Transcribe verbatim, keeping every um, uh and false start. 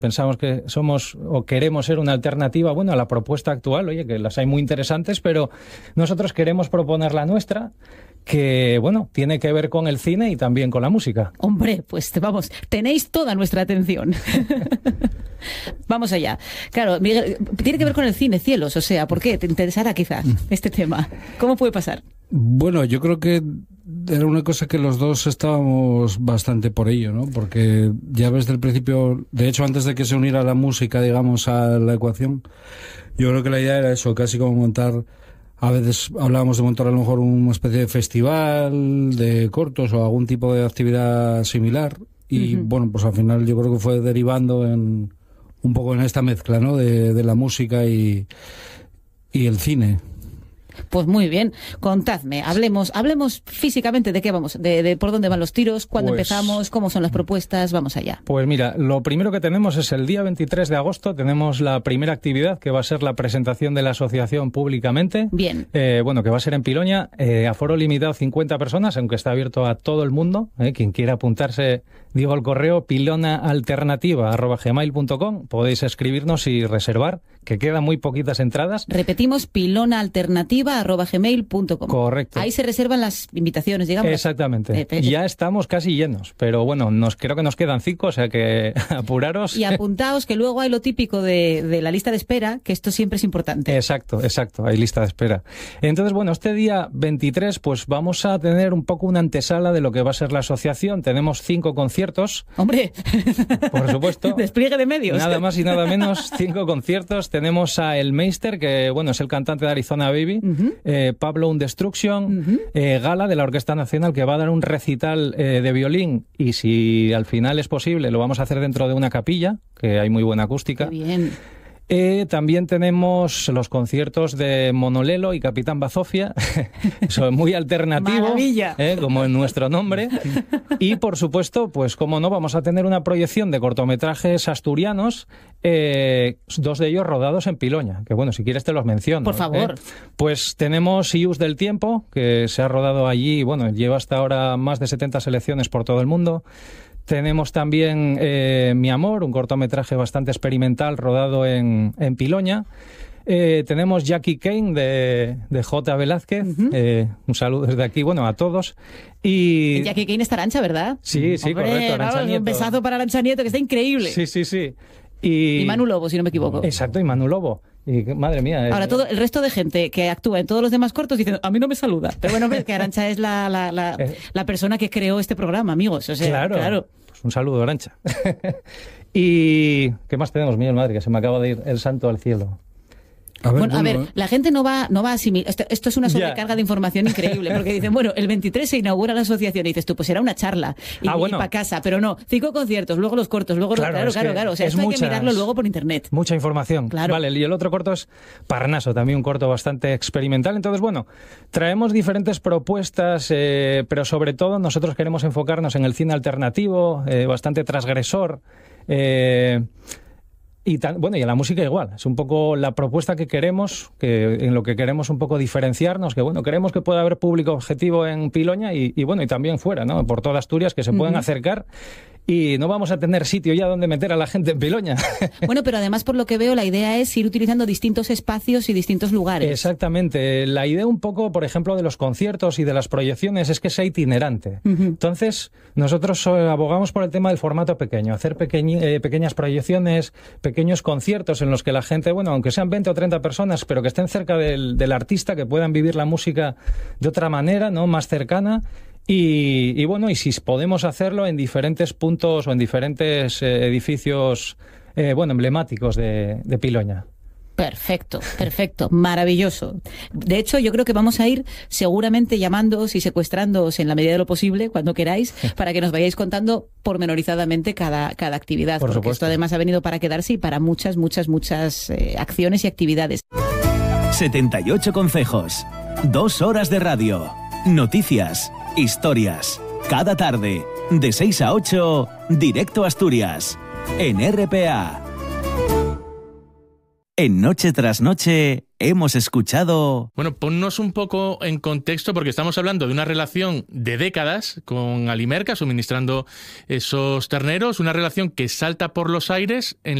Pensamos que somos o queremos ser una alternativa, bueno, a la propuesta actual, oye, que las hay muy interesantes, pero nosotros queremos proponer la nuestra, que, bueno, tiene que ver con el cine y también con la música. Hombre, pues vamos, tenéis toda nuestra atención. Vamos allá. Claro, Miguel, tiene que ver con el cine, cielos, o sea, ¿por qué? ¿Te interesará quizá este tema? ¿Cómo puede pasar? Bueno, yo creo que era una cosa que los dos estábamos bastante por ello, ¿no? Porque ya ves desde el principio, de hecho antes de que se uniera la música, digamos, a la ecuación, yo creo que la idea era eso, casi como montar, a veces hablábamos de montar a lo mejor una especie de festival de cortos o algún tipo de actividad similar y uh-huh. bueno, pues al final yo creo que fue derivando en un poco en esta mezcla, ¿no? De, de la música y, y el cine. Pues muy bien, contadme, hablemos hablemos físicamente de qué vamos, de, de por dónde van los tiros, cuándo pues, empezamos, cómo son las propuestas, vamos allá. Pues mira, lo primero que tenemos es el día veintitrés de agosto, tenemos la primera actividad que va a ser la presentación de la asociación públicamente. Bien. Eh, bueno, que va a ser en Piloña, eh, aforo limitado cincuenta personas, aunque está abierto a todo el mundo, eh, quien quiera apuntarse, digo el correo pilonaalternativa arroba gmail punto com, podéis escribirnos y reservar, que quedan muy poquitas entradas. Repetimos, pilonaalternativa arroba gmail punto com. Correcto. Ahí se reservan las invitaciones, digamos. Exactamente. Eh, eh, ya estamos casi llenos, pero bueno, nos creo que nos quedan cinco, o sea que apuraros. Y apuntaos, que luego hay lo típico de, de la lista de espera, que esto siempre es importante. Exacto, exacto, hay lista de espera. Entonces, bueno, este día veintitrés, pues vamos a tener un poco una antesala de lo que va a ser la asociación. Tenemos cinco conciertos. ¡Hombre! Por supuesto. Despliegue de medios. Nada más y nada menos, cinco conciertos. Tenemos a El Meister, que bueno, es el cantante de Arizona Baby, uh-huh. eh, Pablo Undestruction, uh-huh. eh, Gala de la Orquesta Nacional, que va a dar un recital eh, de violín, y si al final es posible, lo vamos a hacer dentro de una capilla, que hay muy buena acústica. Qué bien. Eh, también tenemos los conciertos de Monolelo y Capitán Bazofia, son muy alternativo, eh, como en nuestro nombre. Y por supuesto, pues como no, vamos a tener una proyección de cortometrajes asturianos, eh, dos de ellos rodados en Piloña, que bueno, si quieres te los menciono. Por favor. Eh. Pues tenemos Ius del Tiempo, que se ha rodado allí, bueno, lleva hasta ahora más de setenta selecciones por todo el mundo. Tenemos también eh, Mi Amor, un cortometraje bastante experimental rodado en, en Piloña. Eh, tenemos Jackie Kane de, de J. Velázquez. Uh-huh. eh, un saludo desde aquí, bueno, a todos. Y Jackie Kane está Arantxa, ¿verdad? Sí, sí, Hombre, correcto. Arantxa vamos, Nieto. Un besazo para Arantxa Nieto, que está increíble. Sí, sí, sí. Y, y Manu Lobo, si no me equivoco. Exacto, y Manu Lobo. Y madre mía. Ahora, eh, todo el resto de gente que actúa en todos los demás cortos dicen, a mí no me saluda. Pero bueno, ves que Arantxa es la, la, la, eh, la persona que creó este programa, amigos. O sea, claro. claro. Pues un saludo, Arantxa. ¿Y qué más tenemos, Miguel? Madre, que se me acaba de ir el santo al cielo. A ver, bueno, bueno, a ver, la gente no va, no va a asimilar. Esto, esto es una sobrecarga yeah. de información increíble, porque dicen, bueno, el veintitrés se inaugura la asociación y dices tú, pues será una charla y, ah, bueno. y para casa, pero no, cinco conciertos, luego los cortos, luego claro, claro, claro, claro, o sea, esto hay muchas, que mirarlo luego por internet. Mucha información. Claro. Vale, y el otro corto es Parnaso, también un corto bastante experimental. Entonces, bueno, traemos diferentes propuestas, eh, pero sobre todo nosotros queremos enfocarnos en el cine alternativo, eh, bastante transgresor. Eh, Y tan, bueno, y en la música igual, es un poco la propuesta que queremos, que en lo que queremos un poco diferenciarnos, que bueno, queremos que pueda haber público objetivo en Piloña y, y bueno, y también fuera, ¿no? Por toda Asturias, que se puedan uh-huh. acercar, y no vamos a tener sitio ya donde meter a la gente en Piloña. Bueno, pero además, por lo que veo, la idea es ir utilizando distintos espacios y distintos lugares. Exactamente. La idea un poco, por ejemplo, de los conciertos y de las proyecciones es que sea itinerante. Uh-huh. Entonces, nosotros abogamos por el tema del formato pequeño, hacer pequeñi, eh, pequeñas proyecciones, pequeños conciertos en los que la gente, bueno, aunque sean veinte o treinta personas, pero que estén cerca del, del artista, que puedan vivir la música de otra manera, ¿no? Más cercana. Y, y bueno, y si podemos hacerlo en diferentes puntos o en diferentes eh, edificios, eh, bueno, emblemáticos de, de Piloña. Perfecto, perfecto, maravilloso. De hecho, yo creo que vamos a ir seguramente llamándoos y secuestrándoos en la medida de lo posible, cuando queráis, para que nos vayáis contando pormenorizadamente cada, cada actividad. Por porque supuesto. Esto además ha venido para quedarse y para muchas, muchas, muchas eh, acciones y actividades. setenta y ocho concejos, dos horas de radio, noticias, historias. Cada tarde, de seis a ocho, Directo Asturias, en R P A. En Noche tras Noche hemos escuchado... Bueno, ponnos un poco en contexto porque estamos hablando de una relación de décadas con Alimerca suministrando esos terneros, una relación que salta por los aires en